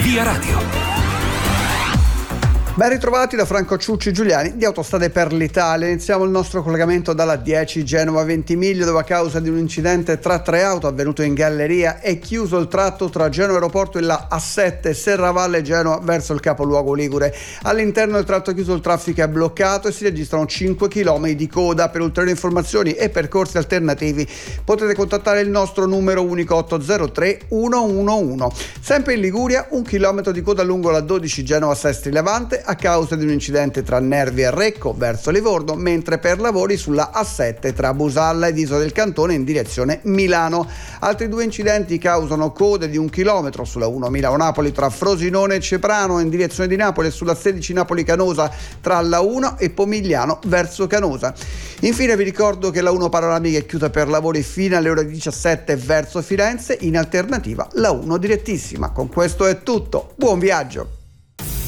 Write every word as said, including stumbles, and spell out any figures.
Via Radio. Ben ritrovati da Franco Ciucci Giuliani di Autostrade per l'Italia. Iniziamo il nostro collegamento dalla dieci Genova Ventimiglia, dove a causa di un incidente tra tre auto avvenuto in galleria è chiuso il tratto tra Genova Aeroporto e la A sette Serravalle Genova verso il capoluogo ligure. All'interno del tratto chiuso il traffico è bloccato e si registrano cinque chilometri di coda. Per ulteriori informazioni e percorsi alternativi potete contattare il nostro numero unico otto zero tre uno uno uno. Sempre in Liguria, un chilometro di coda lungo la dodici Genova Sestri Levante a causa di un incidente tra Nervi e Recco verso Livorno, mentre per lavori sulla A sette tra Busalla ed Isola del Cantone in direzione Milano. Altri due incidenti causano code di un chilometro sulla uno Milano-Napoli tra Frosinone e Ceprano in direzione di Napoli e sulla sedici Napoli-Canosa tra la uno e Pomigliano verso Canosa. Infine vi ricordo che la uno Panoramica è chiusa per lavori fino alle ore diciassette verso Firenze, in alternativa la uno direttissima. Con questo è tutto, buon viaggio!